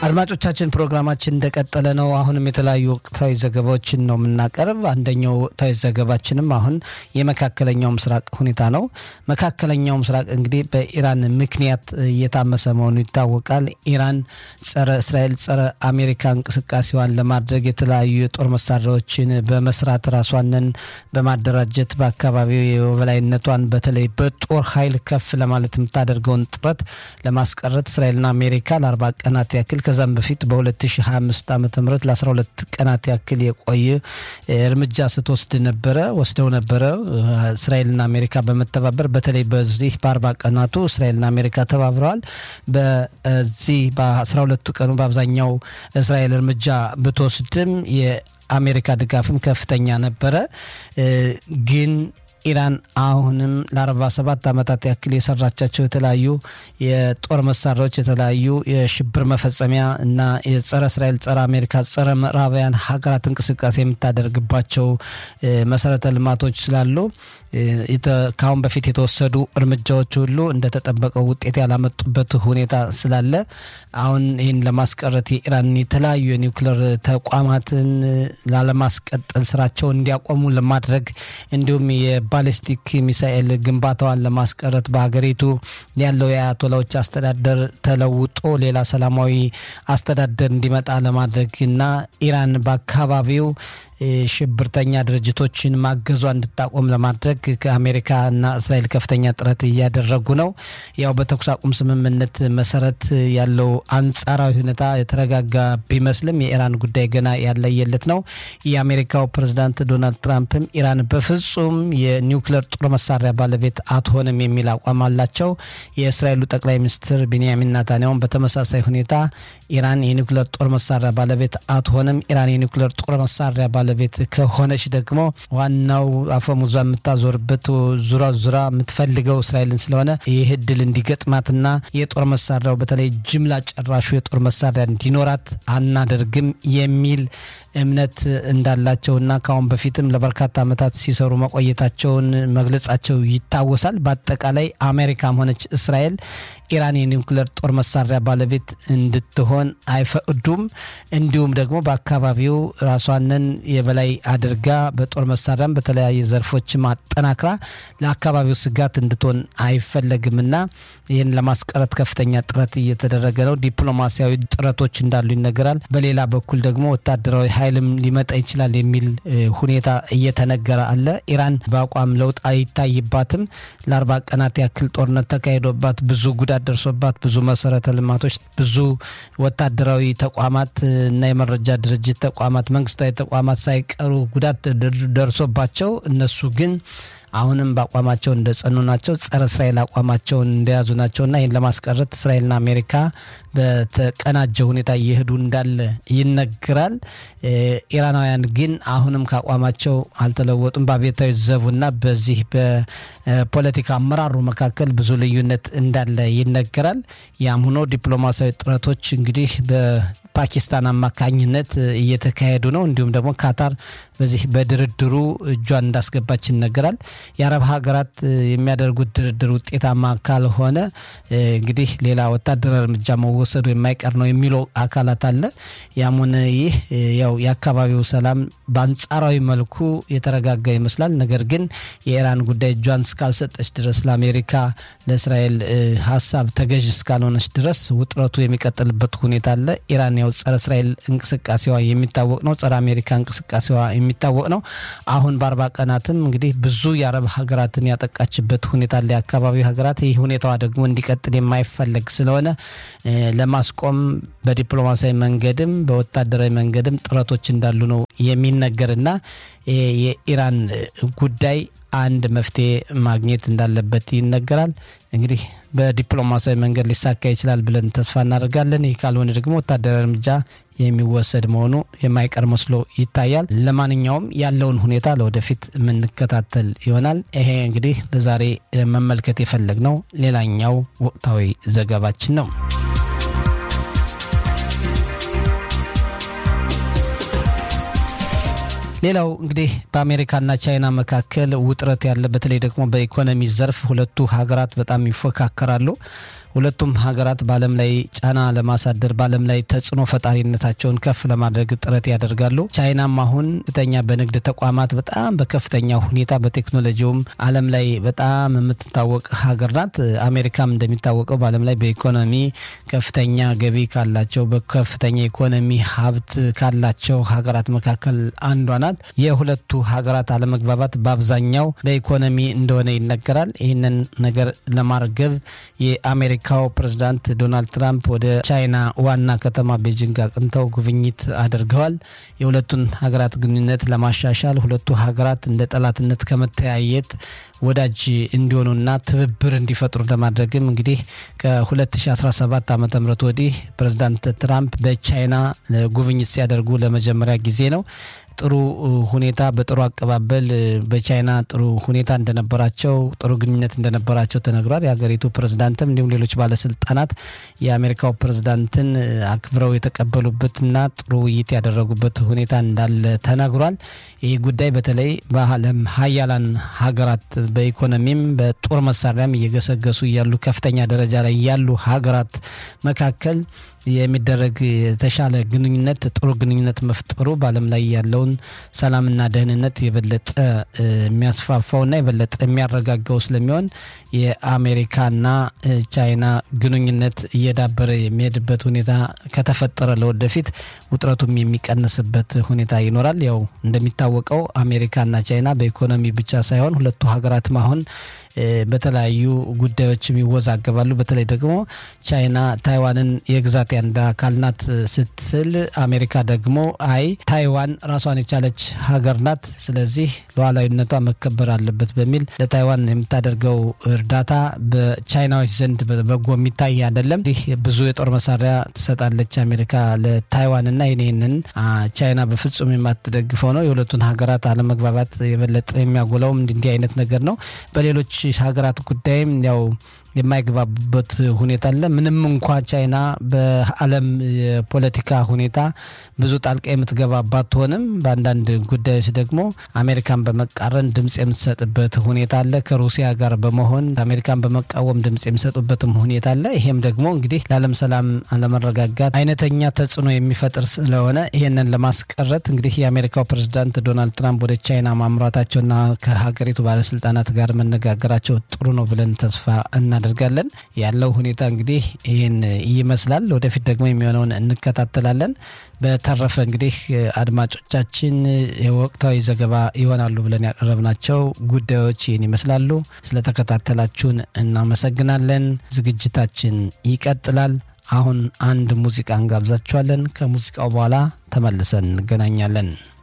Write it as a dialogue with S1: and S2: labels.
S1: አድማጮቻችን ፕሮግራማችን እንደቀጠለ ነው። አሁንም የተለያዩ ወቅታዊ ዘገባዎችን ነው የምናቀርብ። አንደኛው ወቅታዊ ዘገባችንም አሁን የመካከለኛው ምስራቅ ሁኔታ ነው። መካከለኛው ምስራቅ እንግዲህ በኢራን ምክንያት እየታመሰ መሆኑ ይታወቃል። ኢራን ጸረ እስራኤል ጸረ አሜሪካ እንቅስቃሴዋን ለማድረግ የተለያዩ የጦር መሳሪያዎችን በመስራት ራሷንን በማደራጀት በአካባቢው የበላይነቷን በተለይ በጦር ኃይል ከፍ ለማለት የምታደርገውን ጥረት ለማስቀረት እስራኤልና አሜሪካ ለ40 ቀናት ያክል ከዛም በፊት በ2025 ዓመተ ምህረት ለ12 ቀናት ያክል የቆየ እርምጃ ወስደው ነበረ። እስራኤልና አሜሪካ በመተባበር በተለይ በዚህ በ40 ቀናቱ እስራኤልና አሜሪካ ተባብረዋል። በዚህ በ12 ቀኑ በአብዛኛው እስራኤል እርምጃ ብትወስድም የአሜሪካ ድጋፍም ከፍተኛ ነበረ። ግን ኢራን አሁንም ለ47 ዓመታት ያክል የሰራቻቸው የተለያዩ የጦር መሳሪያዎች የተለያዩ የሽብር መፈጸሚያ እና የጸረ እስራኤል ጸረ አሜሪካ ጸረ ምዕራባውያን ሀገራት እንቅስቃሴ የምታደርግባቸው መሰረተ ልማቶች ስላሉ ካሁን በፊት የተወሰዱ እርምጃዎች ሁሉ እንደተጠበቀው ውጤት ያላመጡበት ሁኔታ ስላለ አሁን ይህን ለማስቀረት የኢራን የተለያዩ የኒውክሌር ተቋማትን ላለማስቀጠል ስራቸውን እንዲያቆሙ ለማድረግ እንዲሁም የባሊስቲክ ሚሳኤል ግንባታዋን ለማስቀረት በሀገሪቱ ያለው የአያቶላዎች አስተዳደር ተለውጦ ሌላ ሰላማዊ አስተዳደር እንዲመጣ ለማድረግና ኢራን በአካባቢው ሽብርተኛ ድርጅቶችን ማገዟ እንድታቆም ለማድረግ ከአሜሪካና እስራኤል ከፍተኛ ጥረት እያደረጉ ነው። ያው በተኩስ አቁም ስምምነት መሰረት ያለው አንጻራዊ ሁኔታ የተረጋጋ ቢመስልም የኢራን ጉዳይ ገና ያለየለት ነው። የአሜሪካው ፕሬዝዳንት ዶናልድ ትራምፕም ኢራን በፍጹም የኒውክሌር ጦር መሳሪያ ባለቤት አትሆንም የሚል አቋም አላቸው። የእስራኤሉ ጠቅላይ ሚኒስትር ቤንያሚን ኔታንያሁም በተመሳሳይ ሁኔታ ኢራን የኒውክሌር ጦር መሳሪያ ባለቤት አትሆንም፣ ኢራን የኒውክሌር ጦር መሳሪያ ባለቤት ከሆነች ደግሞ ዋናው አፈሙዟ የምታዞርበት ዙራ የምትፈልገው እስራኤልን ስለሆነ ይህ እድል እንዲገጥማትና የጦር መሳሪያው በተለይ ጅምላ ጨራሹ የጦር መሳሪያ እንዲኖራት አናደርግም የሚል እምነት እንዳላቸውና ካሁን በፊትም ለበርካታ ዓመታት ሲሰሩ መቆየታቸውን መግለጻቸው ይታወሳል። በአጠቃላይ አሜሪካም ሆነች እስራኤል ኢራን የኒውክሌር ጦር መሳሪያ ባለቤት እንድትሆን አይፈቅዱም። እንዲሁም ደግሞ በአካባቢው ራሷንን የበላይ አድርጋ በጦር መሳሪያም በተለያየ ዘርፎች ማጠናክራ ለአካባቢው ስጋት እንድትሆን አይፈለግምና ይህን ለማስቀረት ከፍተኛ ጥረት እየተደረገ ነው። ዲፕሎማሲያዊ ጥረቶች እንዳሉ ይነገራል። በሌላ በኩል ደግሞ ወታደራዊ ኃይልም ሊመጣ ይችላል የሚል ሁኔታ እየተነገረ አለ። ኢራን በአቋም ለውጥ አይታይባትም። ለ40 ቀናት ያክል ጦርነት ተካሂዶባት ብዙ ጉዳት ደርሶባት ብዙ መሰረተ ልማቶች ብዙ ወታደራዊ ተቋማት እና የመረጃ ድርጅት ተቋማት መንግስታዊ ተቋማት ሳይቀሩ ጉዳት ደርሶባቸው እነሱ ግን አሁንም በአቋማቸው እንደጸኑ ናቸው። ጸረ እስራኤል አቋማቸውን እንደያዙ ናቸውና ይህን ለማስቀረት እስራኤልና አሜሪካ በተቀናጀ ሁኔታ እየሄዱ እንዳለ ይነገራል። ኢራናውያን ግን አሁንም ከአቋማቸው አልተለወጡም። በአብዮታዊ ዘቡና በዚህ በፖለቲካ አመራሩ መካከል ብዙ ልዩነት እንዳለ ይነገራል። ያም ሆኖ ዲፕሎማሲያዊ ጥረቶች እንግዲህ በፓኪስታን አማካኝነት እየተካሄዱ ነው። እንዲሁም ደግሞ ካታር በዚህ በድርድሩ እጇን እንዳስገባች ይነገራል። የአረብ ሀገራት የሚያደርጉት ድርድር ውጤታማ ካልሆነ እንግዲህ ሌላ ወታደራዊ እርምጃ መወሰዱ የማይቀር ነው የሚለው አካላት አለ። ያሙን ይህ ያው የአካባቢው ሰላም በአንጻራዊ መልኩ የተረጋጋ ይመስላል። ነገር ግን የኢራን ጉዳይ እጇን እስካልሰጠች ድረስ ለአሜሪካ ለእስራኤል ሀሳብ ተገዥ እስካልሆነች ድረስ ውጥረቱ የሚቀጥልበት ሁኔታ አለ። ኢራን ያው ጸረ እስራኤል እንቅስቃሴዋ የሚታወቅ ነው፣ ጸረ አሜሪካ እንቅስቃሴዋ የሚታወቅ ነው። አሁን በ40 ቀናትም እንግዲህ ብዙ የአረብ ሀገራትን ያጠቃችበት ሁኔታ አለ። የአካባቢው ሀገራት ይህ ሁኔታዋ ደግሞ እንዲቀጥል የማይፈለግ ስለሆነ ለማስቆም በዲፕሎማሲያዊ መንገድም በወታደራዊ መንገድም ጥረቶች እንዳሉ ነው የሚነገርና የኢራን ጉዳይ አንድ መፍትሄ ማግኘት እንዳለበት ይነገራል። እንግዲህ በዲፕሎማሲያዊ መንገድ ሊሳካ ይችላል ብለን ተስፋ እናደርጋለን። ይህ ካልሆነ ደግሞ ወታደራዊ እርምጃ የሚወሰድ መሆኑ የማይቀር መስሎ ይታያል። ለማንኛውም ያለውን ሁኔታ ለወደፊት የምንከታተል ይሆናል። ይሄ እንግዲህ ለዛሬ መመልከት የፈለግነው ሌላኛው ወቅታዊ ዘገባችን ነው። ሌላው እንግዲህ በአሜሪካና ቻይና መካከል ውጥረት ያለ በተለይ ደግሞ በኢኮኖሚ ዘርፍ ሁለቱ ሀገራት በጣም ይፎካከራሉ። ሁለቱም ሀገራት በዓለም ላይ ጫና ለማሳደር በዓለም ላይ ተጽዕኖ ፈጣሪነታቸውን ከፍ ለማድረግ ጥረት ያደርጋሉ። ቻይናም አሁን ከፍተኛ በንግድ ተቋማት በጣም በከፍተኛ ሁኔታ በቴክኖሎጂውም ዓለም ላይ በጣም የምትታወቅ ሀገር ናት። አሜሪካም እንደሚታወቀው በዓለም ላይ በኢኮኖሚ ከፍተኛ ገቢ ካላቸው በከፍተኛ ኢኮኖሚ ሀብት ካላቸው ሀገራት መካከል አንዷ ናት። የሁለቱ ሀገራት አለመግባባት በአብዛኛው በኢኮኖሚ እንደሆነ ይነገራል። ይህንን ነገር ለማርገብ የአሜሪካው ፕሬዝዳንት ዶናልድ ትራምፕ ወደ ቻይና ዋና ከተማ ቤጂንግ አቅንተው ጉብኝት አድርገዋል። የሁለቱን ሀገራት ግንኙነት ለማሻሻል ሁለቱ ሀገራት እንደ ጠላትነት ከመተያየት ወዳጅ እንዲሆኑና ትብብር እንዲፈጥሩ ለማድረግም እንግዲህ ከ2017 ዓ.ም ወዲህ ፕሬዝዳንት ትራምፕ በቻይና ጉብኝት ሲያደርጉ ለመጀመሪያ ጊዜ ነው። ጥሩ ሁኔታ በጥሩ አቀባበል በቻይና ጥሩ ሁኔታ እንደነበራቸው ጥሩ ግንኙነት እንደነበራቸው ተነግሯል። የሀገሪቱ ፕሬዝዳንትም እንዲሁም ሌሎች ባለስልጣናት የአሜሪካው ፕሬዝዳንትን አክብረው የተቀበሉበትና ጥሩ ውይይት ያደረጉበት ሁኔታ እንዳለ ተነግሯል። ይህ ጉዳይ በተለይ በዓለም ሀያላን ሀገራት በኢኮኖሚም በጦር መሳሪያም እየገሰገሱ ያሉ ከፍተኛ ደረጃ ላይ ያሉ ሀገራት መካከል የሚደረግ የተሻለ ግንኙነት ጥሩ ግንኙነት መፍጠሩ በዓለም ላይ ያለውን ሰላምና ደህንነት የበለጠ የሚያስፋፋውና የበለጠ የሚያረጋጋው ስለሚሆን የአሜሪካና ቻይና ግንኙነት እየዳበረ የሚሄድበት ሁኔታ ከተፈጠረ ለወደፊት ውጥረቱም የሚቀንስበት ሁኔታ ይኖራል። ያው እንደሚታወቀው አሜሪካና ቻይና በኢኮኖሚ ብቻ ሳይሆን ሁለቱ ሀገራትም አሁን በተለያዩ ጉዳዮችም ይወዛገባሉ። በተለይ ደግሞ ቻይና ታይዋንን የግዛት አንድ አካል ናት ስትል አሜሪካ ደግሞ አይ ታይዋን ራሷን የቻለች ሀገር ናት፣ ስለዚህ ሉዓላዊነቷ መከበር አለበት በሚል ለታይዋን የምታደርገው እርዳታ በቻይናዎች ዘንድ በጎ የሚታይ አይደለም። ይህ ብዙ የጦር መሳሪያ ትሰጣለች አሜሪካ ለታይዋንና ይህንን ቻይና በፍጹም የማትደግፈው ነው። የሁለቱን ሀገራት አለመግባባት የበለጠ የሚያጎላው እንዲህ አይነት ነገር ነው። በሌሎች ሀገራት ጉዳይም ያው የማይግባቡበት ሁኔታ አለ። ምንም እንኳን ቻይና በዓለም የፖለቲካ ሁኔታ ብዙ ጣልቃ የምትገባባት ሆንም በአንዳንድ ጉዳዮች ደግሞ አሜሪካን በመቃረን ድምጽ የምትሰጥበት ሁኔታ አለ። ከሩሲያ ጋር በመሆን አሜሪካን በመቃወም ድምጽ የሚሰጡበትም ሁኔታ አለ። ይሄም ደግሞ እንግዲህ ለዓለም ሰላም አለመረጋጋት አይነተኛ ተጽዕኖ የሚፈጥር ስለሆነ ይሄንን ለማስቀረት እንግዲህ የአሜሪካው ፕሬዝዳንት ዶናልድ ትራምፕ ወደ ቻይና ማምራታቸውና ከሀገሪቱ ባለስልጣናት ጋር መነጋገራቸው ጥሩ ነው ብለን ተስፋ እናደርጋለን። ያለው ሁኔታ እንግዲህ ይህን ይመስላል። ወደፊት ደግሞ የሚሆነውን እንከታተላለን። በተረፈ እንግዲህ አድማጮቻችን የወቅታዊ ዘገባ ይሆናሉ ብለን ያቀረብናቸው ጉዳዮች ይህን ይመስላሉ። ስለተከታተላችሁን እናመሰግናለን። ዝግጅታችን ይቀጥላል። አሁን አንድ ሙዚቃ እንጋብዛችኋለን። ከሙዚቃው በኋላ ተመልሰን እንገናኛለን።